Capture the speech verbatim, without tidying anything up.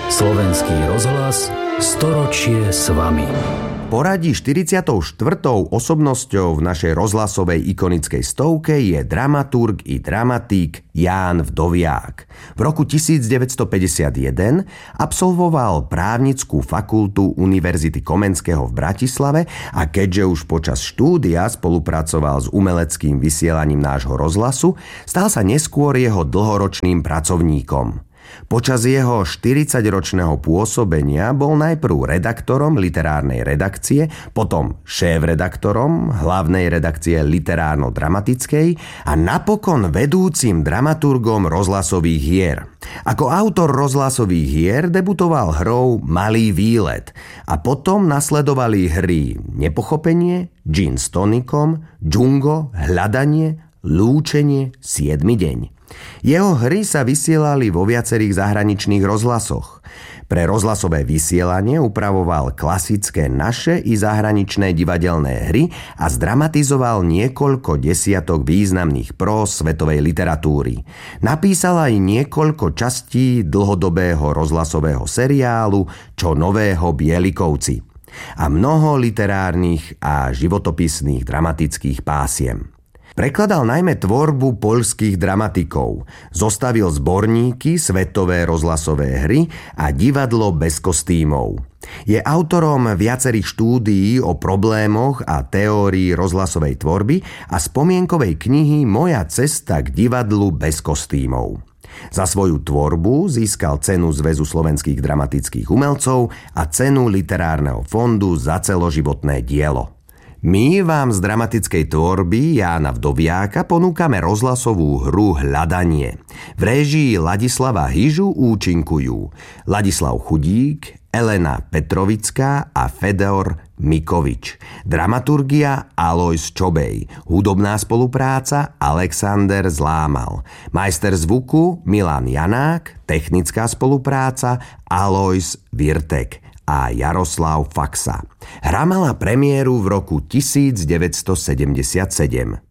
Slovenský rozhlas, storočie s vami. Poradí štyridsiatou štvrtou osobnosťou v našej rozhlasovej ikonickej stovke je dramaturg i dramatík Ján Vdoviák. V roku tisícdeväťstopäťdesiatjeden absolvoval právnickú fakultu Univerzity Komenského v Bratislave a keďže už počas štúdia spolupracoval s umeleckým vysielaním nášho rozhlasu, stal sa neskôr jeho dlhoročným pracovníkom. Počas jeho štyridsaťročného pôsobenia bol najprv redaktorom literárnej redakcie, potom šéf-redaktorom hlavnej redakcie literárno-dramatickej a napokon vedúcim dramaturgom rozhlasových hier. Ako autor rozhlasových hier debutoval hrou Malý výlet a potom nasledovali hry Nepochopenie, Gin s tonikom, Džungo, Hľadanie, Lúčenie, Siedmy deň. Jeho hry sa vysielali vo viacerých zahraničných rozhlasoch. Pre rozhlasové vysielanie upravoval klasické naše i zahraničné divadelné hry a zdramatizoval niekoľko desiatok významných prós svetovej literatúry. Napísal aj niekoľko častí dlhodobého rozhlasového seriálu Čo nového Bielikovci a mnoho literárnych a životopisných dramatických pásiem. Prekladal najmä tvorbu poľských dramatikov, zostavil zborníky Svetové rozhlasové hry a Divadlo bez kostýmov. Je autorom viacerých štúdií o problémoch a teórii rozhlasovej tvorby a spomienkovej knihy Moja cesta k divadlu bez kostýmov. Za svoju tvorbu získal cenu Zväzu slovenských dramatických umelcov a cenu Literárneho fondu za celoživotné dielo. My vám z dramatickej tvorby Jána Vdoviáka ponúkame rozhlasovú hru Hľadanie. V réžii Ladislava Hyžu účinkujú Ladislav Chudík, Elena Petrovická a Fedor Mikovič. Dramaturgia Alojz Čobej. Hudobná spolupráca Alexander Zlámal. Majster zvuku Milan Janák. Technická spolupráca Alojz Virtek a Jaroslav Faxa. Hra mala premiéru v roku tisícdeväťstosedemdesiatsedem.